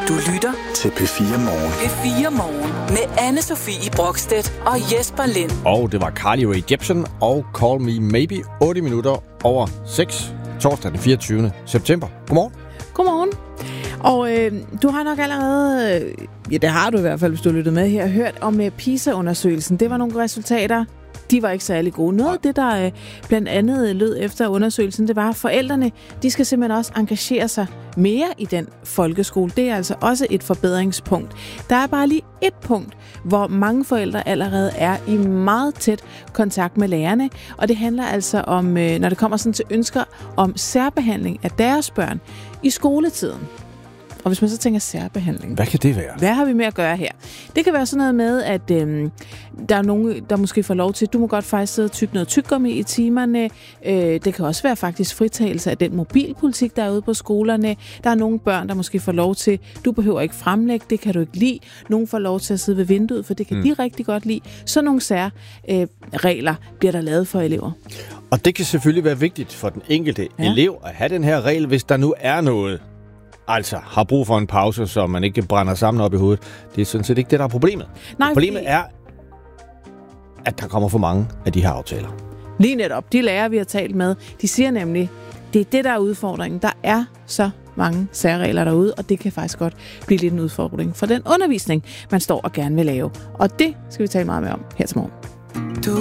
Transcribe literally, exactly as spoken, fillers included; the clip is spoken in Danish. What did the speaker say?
Du lytter til P fire Morgen. P fire Morgen med Anne-Sophie Brokstedt og Jesper Lind. Og det var Carly Rae Jepsen og Call Me Maybe, otte minutter over seks, torsdag den fireogtyvende september. Godmorgen. Godmorgen. Og øh, du har nok allerede, øh, ja det har du i hvert fald, hvis du har lyttet med her, hørt om øh, PISA-undersøgelsen. Det var nogle resultater, de var ikke særlig gode. Noget af det, der øh, blandt andet lød efter undersøgelsen, det var, at forældrene, de skal simpelthen også engagere sig mere i den folkeskole. Det er altså også et forbedringspunkt. Der er bare lige et punkt, hvor mange forældre allerede er i meget tæt kontakt med lærerne, og det handler altså om, øh, når det kommer sådan til ønsker om særbehandling af deres børn i skoletiden. Og hvis man så tænker særbehandling. Hvad kan det være? Hvad har vi med at gøre her? Det kan være sådan noget med, at øhm, der er nogen, der måske får lov til, du må godt faktisk sidde og tygge noget tyggegummi i timerne. Øh, det kan også være faktisk fritagelse af den mobilpolitik, der er ude på skolerne. Der er nogle børn, der måske får lov til, du behøver ikke fremlægge, det kan du ikke lide. Nogle får lov til at sidde ved vinduet, for det kan mm. de rigtig godt lide. Så nogle særregler øh, bliver der lavet for elever. Og det kan selvfølgelig være vigtigt for den enkelte ja. elev at have den her regel, hvis der nu er noget. Altså, har brug for en pause, så man ikke brænder sammen op i hovedet. Det er sådan set ikke det, der er problemet. Nej, problemet fordi... er, at der kommer for mange af de her aftaler. Lige netop. De lærere, vi har talt med, de siger nemlig, det er det, der er udfordringen. Der er så mange særregler derude, og det kan faktisk godt blive lidt en udfordring for den undervisning, man står og gerne vil lave. Og det skal vi tale meget mere om her til morgen.